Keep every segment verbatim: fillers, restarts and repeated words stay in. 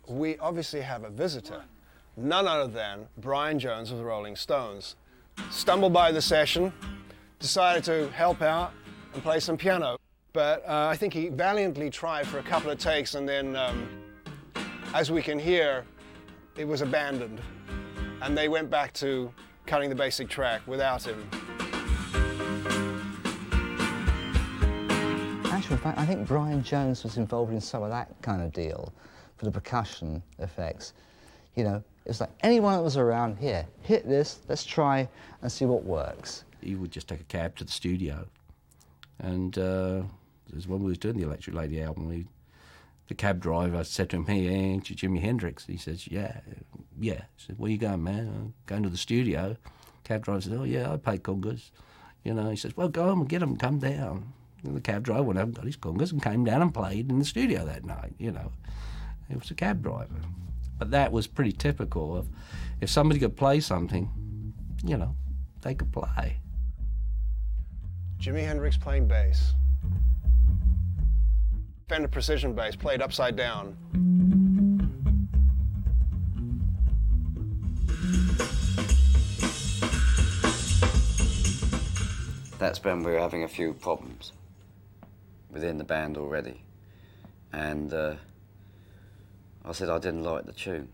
we obviously have a visitor. None other than Brian Jones of the Rolling Stones. Stumbled by the session, decided to help out and play some piano. But uh, I think he valiantly tried for a couple of takes, and then, um, as we can hear, it was abandoned. And they went back to cutting the basic track without him. Actually, in fact, I think Brian Jones was involved in some of that kind of deal for the percussion effects. You know, it was like anyone that was around here, hit this, let's try and see what works. He would just take a cab to the studio, and uh, as when we was doing the Electric Lady album, we, the cab driver said to him, "Hey, ain't you Jimi Hendrix?" He says, "Yeah, yeah." He said, "Where you going, man?" "I'm going to the studio." Cab driver says, "Oh yeah, I play congas." You know, he says, "Well, go home and get him, come down." And the cab driver went over and got his congas and came down and played in the studio that night. You know, it was a cab driver. But that was pretty typical of, if somebody could play something, you know, they could play. Jimi Hendrix playing bass. Fender Precision bass played upside down. That's when we were having a few problems within the band already. And uh, I said I didn't like the tune.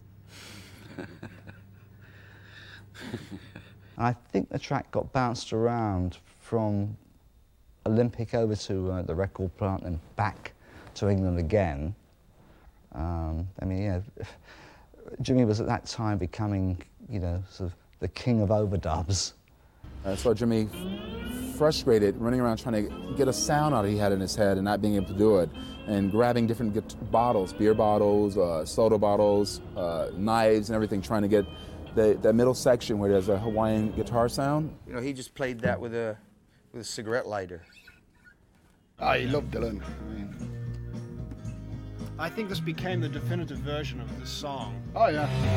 I think the track got bounced around from Olympic over to uh, the record plant and back to England again. Um, I mean, you know, Jimmy was at that time becoming, you know, sort of the king of overdubs. I saw Jimmy frustrated, running around trying to get a sound out he had in his head and not being able to do it, and grabbing different bottles, beer bottles, uh, soda bottles, uh, knives and everything, trying to get the, the middle section where there's a Hawaiian guitar sound. You know, he just played that with a, with a cigarette lighter. I love Dylan. I mean, I think this became the definitive version of this song. oh yeah.